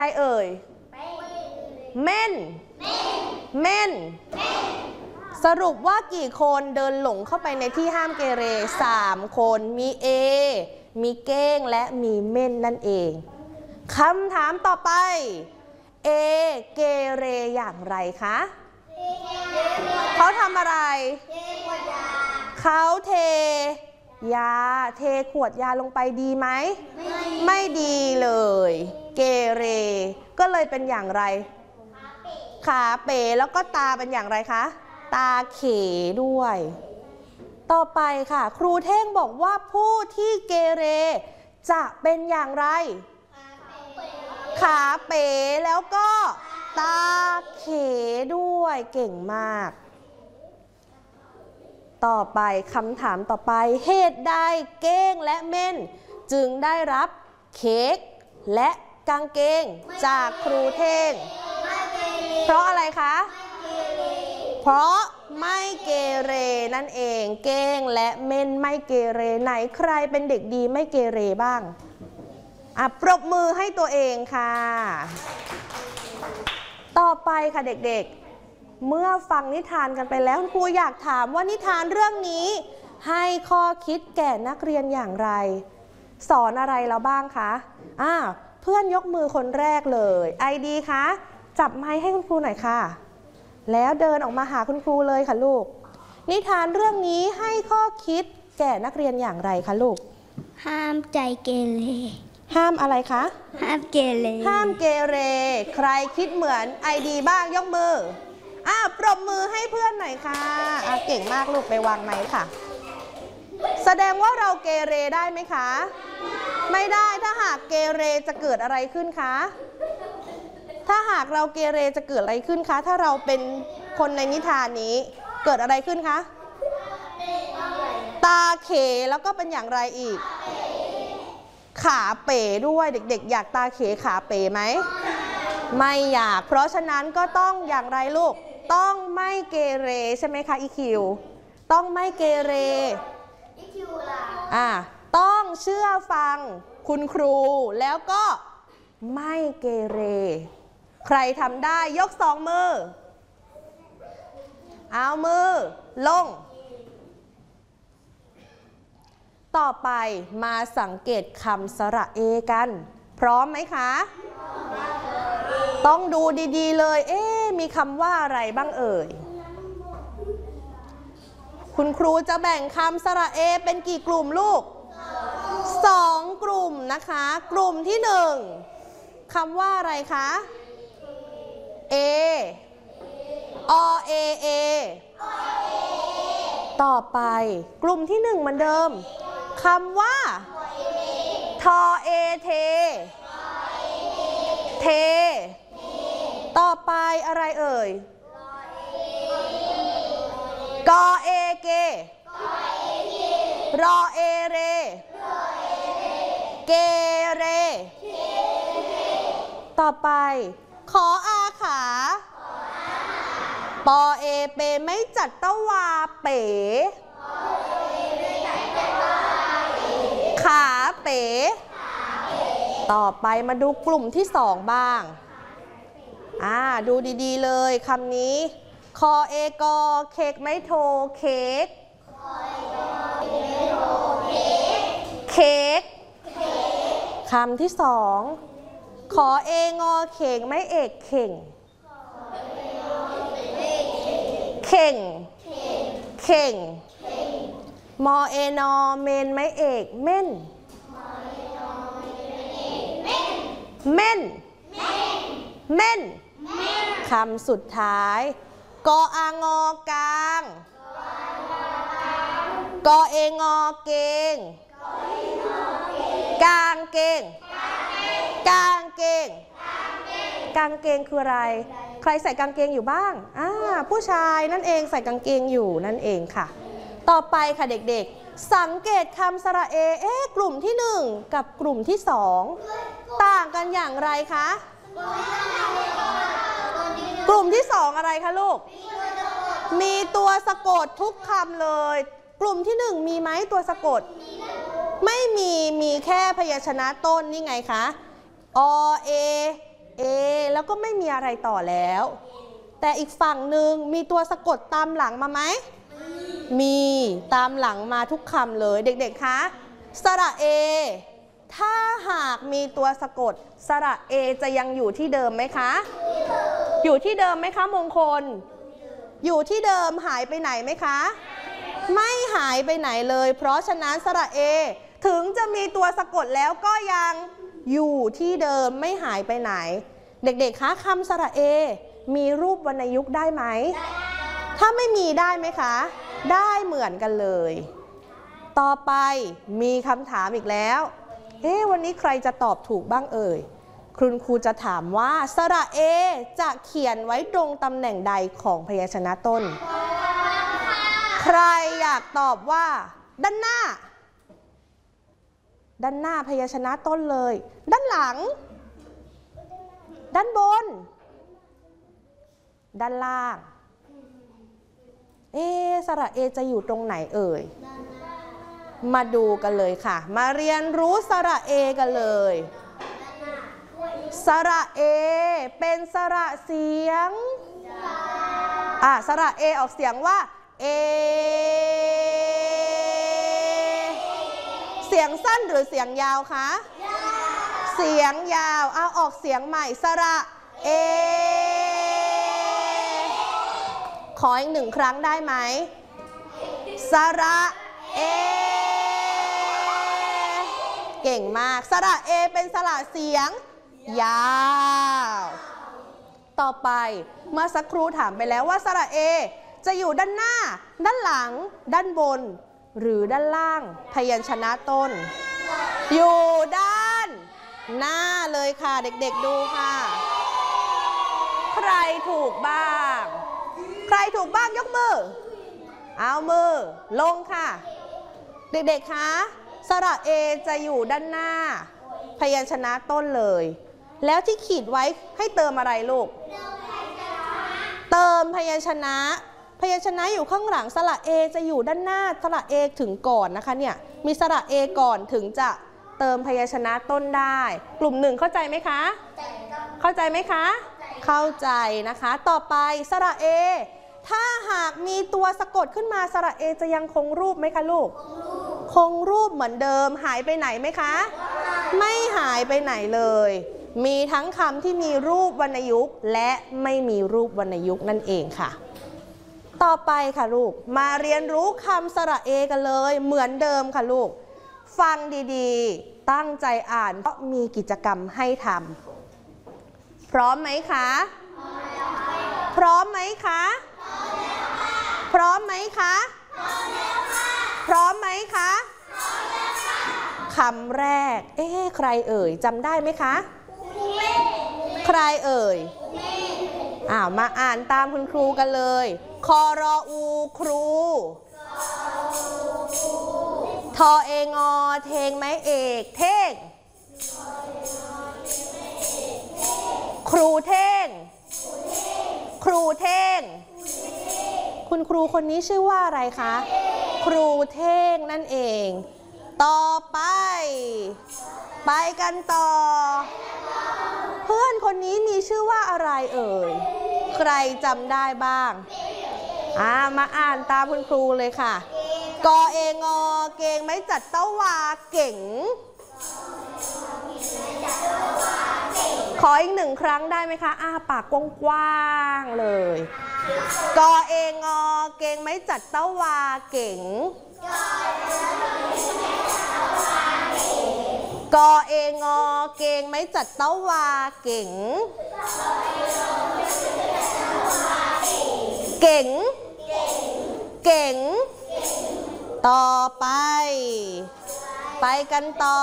ใครเอ่ยเม่นเม่นสรุปว่ากี่คนเดินหลงเข้าไปในที่ห้ามเกเร3 คนมีเอมีเก้งและมีเม่นนั่นเองคำถามต่อไปเอเกเรอย่างไรคะเขาทำอะไรเขาเทยาเทขวดยาลงไปดีไหมไม่ดีเลยเกเรก็เลยเป็นอย่างไรขาเป๋แล้วก็ตาเป็นอย่างไรคะตาเขด้วยต่อไปค่ะครูเท่งบอกว่าผู้ที่เกเรจะเป็นอย่างไรขาเป๋แล้วก็ตาเขด้วยเก่งมากต่อไปคำถามต่อไปเหตุใดเก้งและเม่นจึงได้รับเค้กและกางเกงจากครูเท่งเพราะอะไรคะเพราะไม่เกเรนั่นเองเก้งและเม่นไม่เกเรไหนใครเป็นเด็กดีไม่เกเรบ้างปรบมือให้ตัวเองค่ะต่อไปค่ะเด็กๆเมื่อฟังนิทานกันไปแล้วครูอยากถามว่านิทานเรื่องนี้ให้ข้อคิดแก่นักเรียนอย่างไรสอนอะไรเราบ้างคะเพื่อนยกมือคนแรกเลยไอดีคะจับไมค์ให้คุณครูหน่อยค่ะแล้วเดินออกมาหาคุณครูเลยค่ะลูกนิทานเรื่องนี้ให้ข้อคิดแก่นักเรียนอย่างไรคะลูกห้ามใจเกเรห้ามอะไรคะห้ามเกเรห้ามเกเรใครคิดเหมือนไอดีบ้างยกมือปรบมือให้เพื่อนหน่อยค่ะเก่งมากลูกไปวางไมค์ค่ะแสดงว่าเราเกเรได้ไหมคะไม่ได้ถ้าหากเกเรจะเกิดอะไรขึ้นคะถ้าหากเราเกเรจะเกิดอะไรขึ้นคะถ้าเราเป็นคนในนิทานนี้เกิดอะไรขึ้นคะตาเขแล้วก็เป็นอย่างไรอีกขาเป๋ด้วยเด็กๆอยากตาเขขาเป๋ไหมไม่อยากเพราะฉะนั้นก็ต้องอย่างไรลูกต้องไม่เกเรใช่ไหมคะอีคิวต้องไม่เกเรต้องเชื่อฟังคุณครูแล้วก็ไม่เกเรใครทำได้ยก2 มือเอามือลงต่อไปมาสังเกตคำสระเอกันพร้อมไหมคะต้องดูดีๆเลยมีคำว่าอะไรบ้างเอ่ยคุณครูจะแบ่งคำสระเอเป็นกี่กลุ่มลูก2 กลุ่มนะคะกลุ่มที่1คำว่าอะไรคะเออเอเอต่อไปกลุ่มที่1เหมือนเดิมคำว่าทอเอเทเทต่อไปอะไรเอ่ยกอเอเกรอเอเรเกเรต่อไปขออาขาปอเอเปไม่จัดตะวาเป๋ขาเป๋ต่อไปมาดูกลุ่มที่2บ้างดูดีๆเลยคำนี้คอเอกอเค้กไม่โทเค้กเค้กคำที่2ขอเองอเข่งไม่เอกเข่งเข่งเข่งมอเอนอเมนไม่เอกเม่นเม่นเม่นคำสุดท้ายกออางอกลางกอเองอเกงกางเกงกางเกงกางเกงคืออะไรใครใส่กางเกงอยู่บ้างผู้ชายนั่นเองใส่กางเกงอยู่นั่นเองค่ะต่อไปค่ะเด็กๆสังเกตคำสระเอกลุ่มที่1กับกลุ่มที่2ต่างกันอย่างไรคะกลุ่มที่2อะไรคะลูกมีตัวสะกดทุกคำเลยกลุ่มที่1มีไหมตัวสะกดไม่มีแค่พยัญชนะต้นนี่ไงคะอเอแล้วก็ไม่มีอะไรต่อแล้ว แต่อีกฝั่งหนึ่งมีตัวสะกดตามหลังมาไหมมีตามหลังมาทุกคำเลยเด็กๆคะสระเอถ้าหากมีตัวสะกดสระเอจะยังอยู่ที่เดิมไหมคะอยู่ที่เดิมไหมคะมงคลอยู่ที่เดิมหายไปไหนไหมคะไม่หายไปไหนเลยเพราะฉะนั้นสระเอถึงจะมีตัวสะกดแล้วก็ยังอยู่ที่เดิมไม่หายไปไหนเด็กๆคะคำสระเอมีรูปวรรณยุกต์ได้ไหมถ้าไม่มีได้ไหมคะได้เหมือนกันเลยต่อไปมีคำถามอีกแล้ววันนี้ใครจะตอบถูกบ้างเอ่ยคุณครูจะถามว่าสระเอจะเขียนไว้ตรงตำแหน่งใดของพยัญชนะต้นใครอยากตอบว่าด้านหน้าพยัญชนะต้นเลยด้านหลังด้านบนด้านล่างสระเอจะอยู่ตรงไหนเอ่ยมาดูกันเลยค่ะมาเรียนรู้สระเอกันเลยสระเอเป็นสระเสียงสระเอออกเสียงว่าเอเสียงสั้นหรือเสียงยาวคะเสียงยาวเอาออกเสียงใหม่สระเอขออีกหนึ่งครั้งได้ไหมสระเอเก่งมากสระเอเป็นสระเสียงยาวต่อไปเมื่อสักครู่ถามไปแล้วว่าสระเอจะอยู่ด้านหน้าด้านหลังด้านบนหรือด้านล่างพยัญชนะต้นอยู่ด้านหน้าเลยค่ะเด็กๆดูค่ะใครถูกบ้างใครถูกบ้างยกมือเอามือลงค่ะเด็กๆคะสระเอจะอยู่ด้านหน้าพยัญชนะต้นเลยแล้วที่ขีดไว้ให้เติมอะไรลูกเติมพยัญชนะอยู่ข้างหลังสระเอจะอยู่ด้านหน้าสระเอถึงก่อนนะคะเนี่ยมีสระเอก่อนถึงจะเติมพยัญชนะต้นได้กลุ่มหนึ่งเข้าใจไหมคะเข้าใจไหมคะเข้าใจนะคะต่อไปสระเอถ้าหากมีตัวสะกดขึ้นมาสระเอจะยังคงรูปไหมคะลูกคงรูปเหมือนเดิมหายไปไหนไหมคะไม่หายไปไหนเลยมีทั้งคำที่มีรูปวรรณยุกต์และไม่มีรูปวรรณยุกต์นั่นเองค่ะต่อไปค่ะลูกมาเรียนรู้คำสระเอกันเลยเหมือนเดิมค่ะลูกฟังดีๆตั้งใจอ่านเพราะมีกิจกรรมให้ทำพร้อมไหมคะพร้อมไหมคะพร้อมไหมคะพร้อมไหมคะคำแรกใครเอ่ยจำได้ไหมคะใครเอ่ยมาอ่านตามคุณครูกันเลยคอรออูครูทอเองอเทงไม้เอกเท่งครูเท่งครูเท่งคุณครูคนนี้ชื่อว่าอะไรคะครูเท่งนั่นเองต่อไปกันต่อเพื่อนคนนี้มีชื่อว่าอะไรเอ่ยใครจำได้บ้างมาอ่านตามคุณครูเลยค่ะกอเองอเกงไม่จัดเต้าวาเก่งขออีกหนึ่งครั้งได้ไหมคะปากกว้างๆเลยกอเองอเกงไม่จัดเต้าวาเก่งกอเองอเกงไม่จัดเต้าวาเก่งเก่งเก่งต่อไปกันต่อ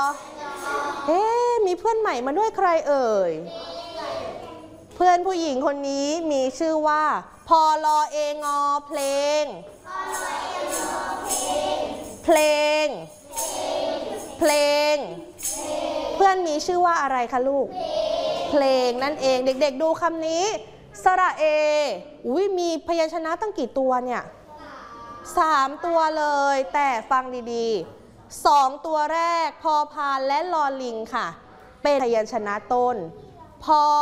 มีเพื่อนใหม่มาด้วยใครเอ่ยเพื่อนผู้หญิงคนนี้มีชื่อว่าพอลอเองอเพลงเพลงเพื่อนมีชื่อว่าอะไรคะลูกเพลงนั่นเองเด็กๆดูคำนี้สระเอมีพยัญชนะตั้งกี่ตัวเนี่ย3ตัวเลยแต่ฟังดีๆ2ตัวแรกพอพานและลอลิงค่ะเป็นพยัญชนะต้นพอ